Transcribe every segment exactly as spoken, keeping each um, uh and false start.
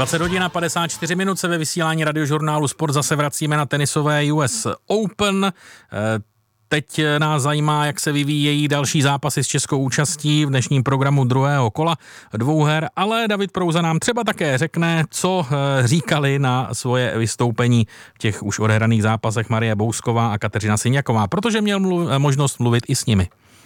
dvacet hodin a padesát čtyři minut se ve vysílání radiožurnálu Sport zase vracíme na tenisové U S Open. Teď nás zajímá, jak se vyvíjejí další zápasy s českou účastí v dnešním programu druhého kola dvouher, ale David Prouza nám třeba také řekne, co říkali na svoje vystoupení v těch už odehraných zápasech Marie Bousková a Kateřina Syňaková, protože měl mluv, možnost mluvit i s nimi.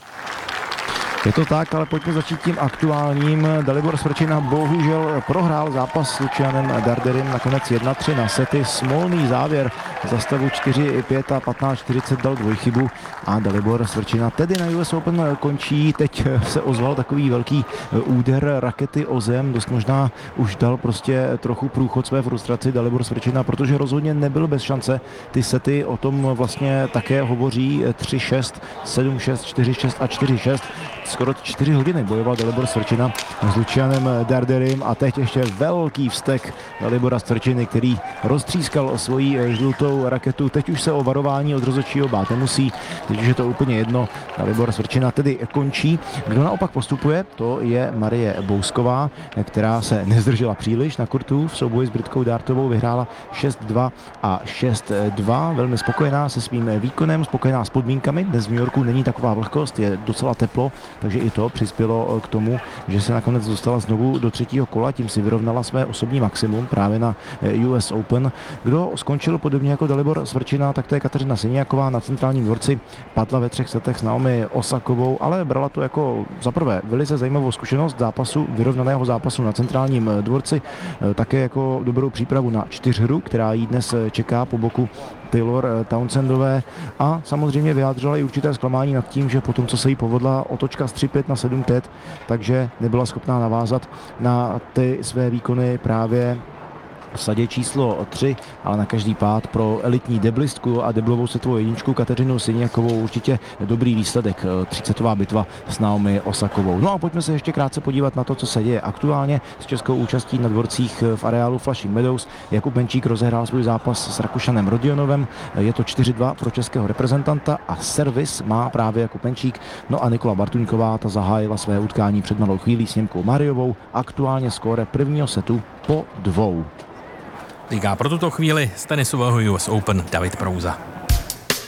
Je to tak, ale pojďme začít tím aktuálním. Dalibor Svrčina bohužel prohrál zápas s Lucianem Darderim, nakonec jedna tři na sety. Smolný závěr za stavu čtyři pět a patnáct čtyřicet dal dvojchybu a Dalibor Svrčina tedy na U S Open končí. Teď se ozval takový velký úder rakety o zem, dost možná už dal prostě trochu průchod své frustraci Dalibor Svrčina, protože rozhodně nebyl bez šance. Ty sety o tom vlastně také hovoří. Tři šest, sedm šest, čtyři šest a čtyři šest. Skoro čtyři hodiny bojoval Dalibor Svrčina s Lucianem Darderim a teď ještě velký vztek Dalibora Svrčiny, který roztřískal svoji žlutou raketu. Teď už se o varování od rozhodčího bát nemusí, teď už je to úplně jedno. Dalibor Svrčina tedy končí. Kdo naopak postupuje, to je Marie Bousková, která se nezdržela příliš na kurtu. V souboji s Britkou Dartovou vyhrála šest dva a šest dva. Velmi spokojená se svým výkonem, spokojená s podmínkami. Dnes v New Yorku není taková vlhkost, je docela teplo, takže i to přispělo k tomu, že se nakonec dostala znovu do třetího kola, tím si vyrovnala své osobní maximum právě na U S Open. Kdo skončil podobně jako Dalibor Svrčina, tak to je Kateřina Syňaková. Na centrálním dvorci padla ve třech setech s Naomi Osakovou, ale brala to jako za prvé velice zajímavou zkušenost zápasu, vyrovnaného zápasu na centrálním dvorci, také jako dobrou přípravu na čtyřhru, která jí dnes čeká po boku Taylor Townsendové, a samozřejmě vyjádřila i určité zklamání nad tím, že potom, co se jí povedla otočka z tři pět na sedm pět, takže nebyla schopná navázat na ty své výkony právě v sadě číslo tři, ale na každý pád pro elitní deblistku a deblovou světovou jedničku Kateřinu Syňakovou určitě dobrý výsledek. třicetová bitva s Naomi Osakovou. No a pojďme se ještě krátce podívat na to, co se děje aktuálně s českou účastí na dvorcích v areálu Flushing Meadows. Jakub Menčík rozehrál svůj zápas s Rakušanem Rodionovem. Je to čtyři dva pro českého reprezentanta a servis má právě Jakub Menčík. No a Nikola Bartuňková, ta zahájila své utkání před malou chvílí s Němkou Mariovou. Aktuálně skóre prvního setu po dvou. Říká pro tuto chvíli z tenisového U S Open David Prouza.